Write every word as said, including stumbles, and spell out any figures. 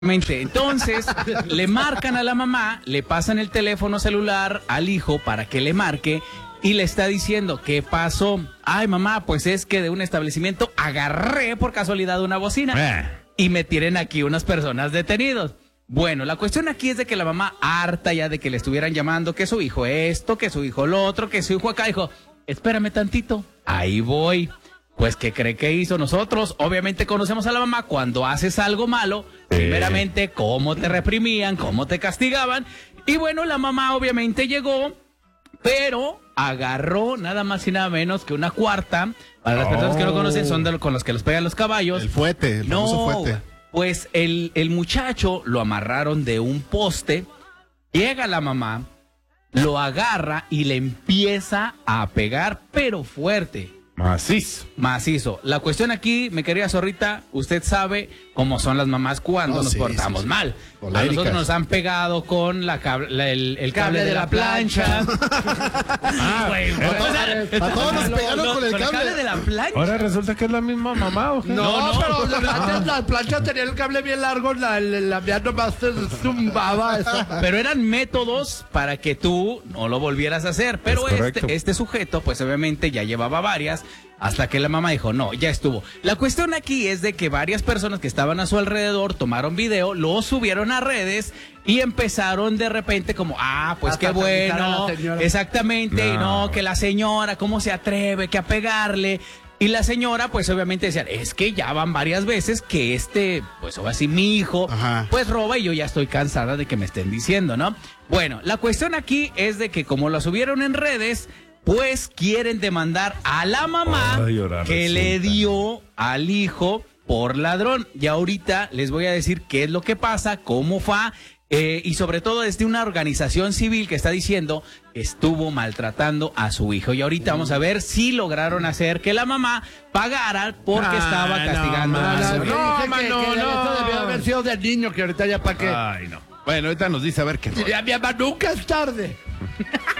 Entonces, le marcan a la mamá, le pasan el teléfono celular al hijo para que le marque y le está diciendo, ¿qué pasó? Ay, mamá, pues es que de un establecimiento agarré por casualidad una bocina eh. y me tienen aquí unas personas detenidos. Bueno, la cuestión aquí es de que la mamá, harta ya de que le estuvieran llamando, que su hijo esto, que su hijo lo otro, que su hijo acá, dijo, espérame tantito, ahí voy. Pues, ¿qué cree que hizo? Nosotros, obviamente, conocemos a la mamá cuando haces algo malo, eh. primeramente, cómo te reprimían, cómo te castigaban, y bueno, la mamá obviamente llegó, pero agarró nada más y nada menos que una cuarta, para las oh. personas que no conocen, son de lo, con los que los pegan los caballos. El fuete, el no, famoso fuete. Pues el, el muchacho lo amarraron de un poste, llega la mamá, lo agarra y le empieza a pegar, pero fuerte. Macizo. Macizo. La cuestión aquí, mi querida Zorrita, usted sabe cómo son las mamás cuando oh, nos sí, portamos sí, sí. mal. Coléricas. A nosotros nos han pegado con la cable, la, el, el cable, cable de, de la, la plancha. ah, güey. A todos nos pegaron con, el, con cable. el cable de la plancha. Ahora resulta que es la misma mamá, ¿o qué? No, no, no. pero la, ah. la plancha tenía el cable bien largo, la, la, la mía nomás se zumbaba. Eso. Pero eran métodos para que tú no lo volvieras a hacer. Pero este, este sujeto, pues obviamente ya llevaba varias. Hasta que la mamá dijo, no, ya estuvo. La cuestión aquí es de que varias personas que estaban a su alrededor tomaron video, lo subieron a redes y empezaron de repente como, ah, pues hasta qué bueno, exactamente, no. y no, que la señora, ¿cómo se atreve que a pegarle? Y la señora, pues obviamente decía, es que ya van varias veces que este, pues o así mi hijo, Ajá. pues roba y yo ya estoy cansada de que me estén diciendo, ¿no? Bueno, la cuestión aquí es de que como lo subieron en redes, pues quieren demandar a la mamá llorar, que resulta. le dio al hijo por ladrón. Y ahorita les voy a decir qué es lo que pasa, cómo fue, eh, y sobre todo desde una organización civil que está diciendo que estuvo maltratando a su hijo. Y ahorita vamos a ver si lograron hacer que la mamá pagara porque ah, estaba castigando no, a su hijo. No, no, que, no, que no. Esto debió haber sido del niño, que ahorita ya para qué. Ay, no. Bueno, ahorita nos dice a ver qué. Diría mi mamá, nunca es tarde.